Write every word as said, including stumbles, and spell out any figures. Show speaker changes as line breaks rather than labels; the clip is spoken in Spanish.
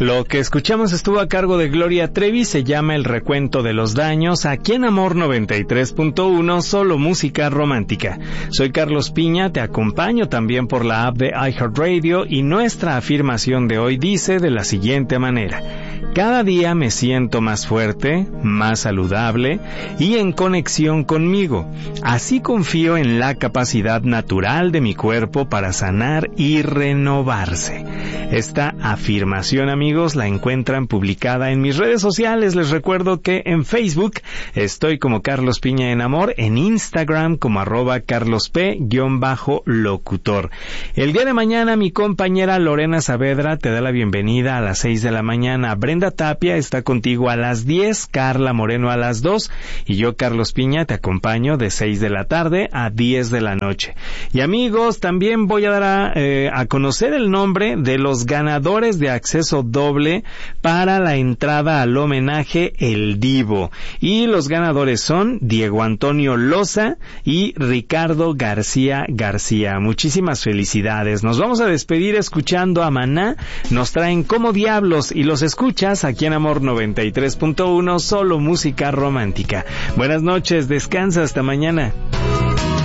Lo que escuchamos estuvo a cargo de Gloria Trevi, se llama El Recuento de los Daños, aquí en Amor noventa y tres punto uno, solo música romántica. Soy Carlos Piña, te acompaño también por la app de iHeartRadio y nuestra afirmación de hoy dice de la siguiente manera: cada día me siento más fuerte, más saludable y en conexión conmigo. Así confío en la capacidad natural de mi cuerpo para sanar y renovarse. Esta afirmación, amigos, la encuentran publicada en mis redes sociales. Les recuerdo que en Facebook estoy como Carlos Piña en Amor, en Instagram como arroba carlosp-locutor. El día de mañana mi compañera Lorena Saavedra te da la bienvenida a las seis de la mañana. Brenda Tapia está contigo a las diez, Carla Moreno a las dos y yo, Carlos Piña, te acompaño de seis de la tarde a diez de la noche. Y amigos, también voy a dar a, eh, a conocer el nombre de los ganadores de acceso doble para la entrada al homenaje El Divo. Y los ganadores son Diego Antonio Loza y Ricardo García García. Muchísimas felicidades. Nos vamos a despedir escuchando a Maná. Nos traen Como Diablos y los escuchas aquí en Amor noventa y tres punto uno, solo música romántica. Buenas noches, descansa, hasta mañana.